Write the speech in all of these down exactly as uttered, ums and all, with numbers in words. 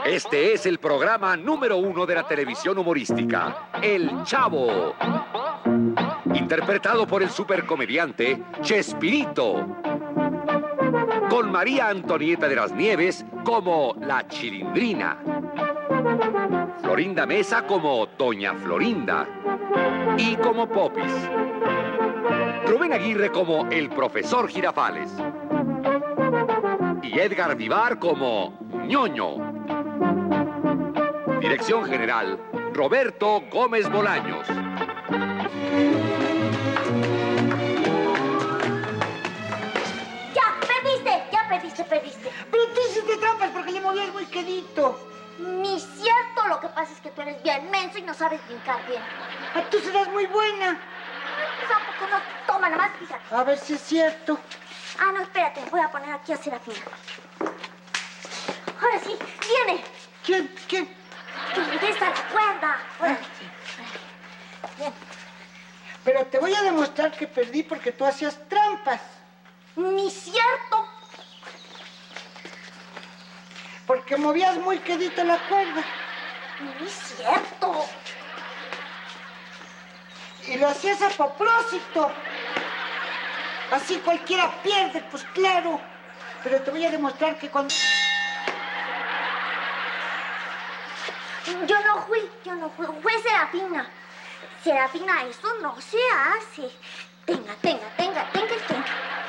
Este es el programa número uno de la televisión humorística, El Chavo. Interpretado por el supercomediante Chespirito. Con María Antonieta de las Nieves como la Chilindrina. Florinda Mesa como Doña Florinda. Y como Popis. Rubén Aguirre como el Profesor Girafales. Y Edgar Vivar como Ñoño. Dirección general, Roberto Gómez Bolaños. ¡Ya, perdiste! ¡Ya perdiste, perdiste! Pero tú hiciste trampas porque le movías muy quedito. Ni cierto, lo que pasa es que tú eres bien menso y no sabes brincar bien. Ah, tú serás muy buena. Pues ¿a poco no? Toma, nada más, fíjate. A ver si es cierto. Ah, no, espérate, voy a poner aquí a Serafina. Ahora sí, viene. ¿Quién? ¿Quién? Que le des a la cuerda. Órale. Bien. Pero te voy a demostrar que perdí porque tú hacías trampas. Ni cierto. Porque movías muy quedito la cuerda. Ni cierto. Y lo hacías a propósito. Así cualquiera pierde, pues claro. Pero te voy a demostrar que cuando... Yo no fui, yo no fui. Fue Serafina. Serafina, eso no se hace. Tenga, tenga, tenga, tenga, tenga.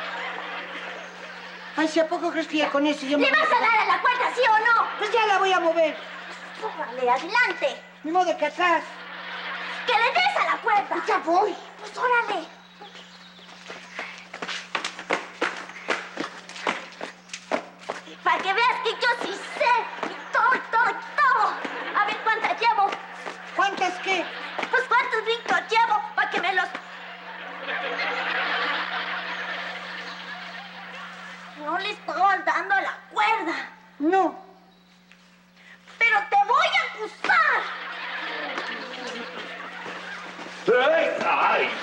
Ay, ¿si a poco crees que ya con eso yo me... ¿Le vas a dar a la cuerda, sí o no? Pues ya la voy a mover. Órale, adelante. Ni modo que atrás. ¡Que le des a la cuerda! Pues ya voy. Pues órale. Para que veas que yo sí sé. Todo, todo, todo. A ver cuántas llevo. ¿Cuántas qué? Pues cuántos brincos llevo para que me los... No le estabas dando a la cuerda. No. Pero te voy a acusar. ¡Ay!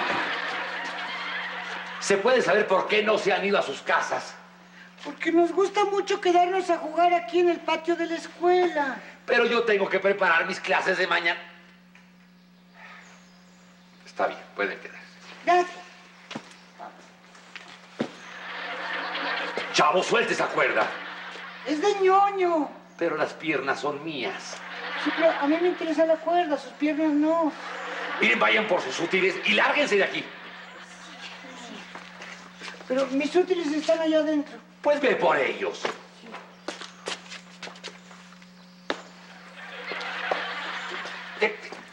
¿Se puede saber por qué no se han ido a sus casas? Porque nos gusta mucho quedarnos a jugar aquí en el patio de la escuela. Pero yo tengo que preparar mis clases de mañana. Está bien, pueden quedarse. Gracias. Chavo, suelte esa cuerda. Es de Ñoño. Pero las piernas son mías. Sí, pero a mí me interesa la cuerda, sus piernas no. Miren, vayan por sus útiles y lárguense de aquí. Pero mis útiles están allá adentro. Pues ve por ellos. Eh,